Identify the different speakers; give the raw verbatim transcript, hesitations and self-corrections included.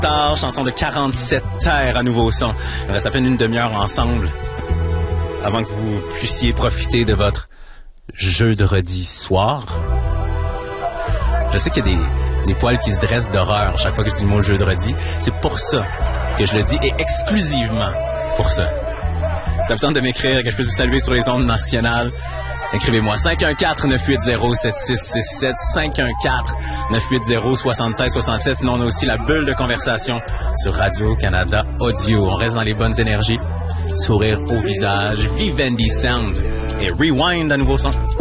Speaker 1: tard, chanson de quarante-sept terres à nouveau son. Il reste à peine une demi-heure ensemble avant que vous puissiez profiter de votre jeudi soir. Je sais qu'il y a des, des poils qui se dressent d'horreur chaque fois que je dis le mot jeudi. C'est pour ça que je le dis et exclusivement pour ça. Ça vous tente de m'écrire, que je puisse vous saluer sur les ondes nationales. Écrivez-moi cinq un quatre, neuf huit zéro, sept six six sept, cinq un quatre, neuf huit zéro, six six six sept. Sinon, on a aussi la bulle de conversation sur Radio-Canada Audio. On reste dans les bonnes énergies. Sourire au visage, Vivendi Sound et Rewind à nouveau son.